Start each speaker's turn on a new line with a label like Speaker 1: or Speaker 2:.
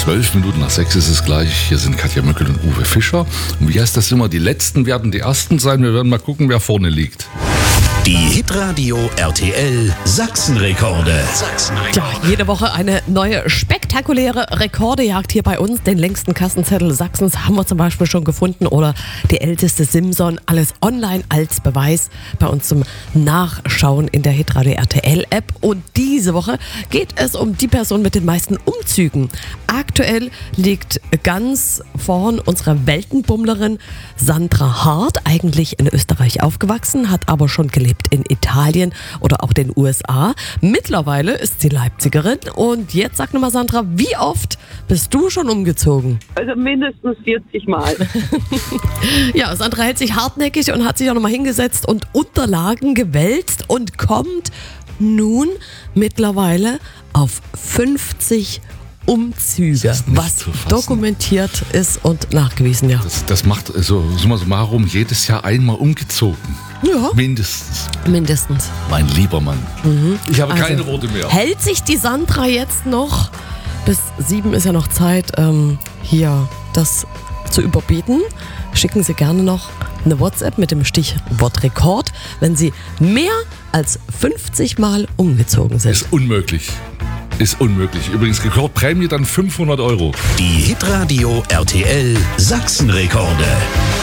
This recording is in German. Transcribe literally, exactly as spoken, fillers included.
Speaker 1: Zwölf Minuten nach sechs ist es gleich. Hier sind Katja Möckel und Uwe Fischer. Und wie heißt das immer? Die Letzten werden die Ersten sein. Wir werden mal gucken, wer vorne liegt.
Speaker 2: Die Hitradio R T L Sachsenrekorde.
Speaker 3: Ja, jede Woche eine neue spektakuläre Rekordejagd hier bei uns. Den längsten Kassenzettel Sachsens haben wir zum Beispiel schon gefunden oder die älteste Simson. Alles online als Beweis bei uns zum Nachschauen in der Hitradio R T L App. Und diese Woche geht es um die Person mit den meisten Umzügen. Aktuell liegt ganz vorn unsere Weltenbummlerin Sandra Hart, eigentlich in Österreich aufgewachsen, hat aber schon gelebt in Italien oder auch den U S A. Mittlerweile ist sie Leipzigerin und jetzt sag nochmal, Sandra, wie oft bist du schon umgezogen?
Speaker 4: Also mindestens vierzig Mal.
Speaker 3: Ja, Sandra hält sich hartnäckig und hat sich auch nochmal hingesetzt und Unterlagen gewälzt und kommt nun mittlerweile auf fünfzig Umzüge, was dokumentiert ist und nachgewiesen, ja.
Speaker 1: Das, das macht, also, summa summarum, jedes Jahr einmal umgezogen.
Speaker 3: Ja.
Speaker 1: Mindestens.
Speaker 3: Mindestens.
Speaker 1: Mein lieber Mann.
Speaker 3: Mhm.
Speaker 1: Ich habe
Speaker 3: Also,
Speaker 1: keine Worte mehr.
Speaker 3: Hält sich die Sandra jetzt noch? Bis sieben ist ja noch Zeit, ähm, hier das zu überbieten. Schicken Sie gerne noch eine WhatsApp mit dem Stichwort Rekord, wenn Sie mehr als fünfzig Mal umgezogen sind.
Speaker 1: Ist unmöglich. Ist unmöglich. Übrigens, Rekordprämie dann fünfhundert Euro.
Speaker 2: Die Hitradio R T L Sachsenrekorde.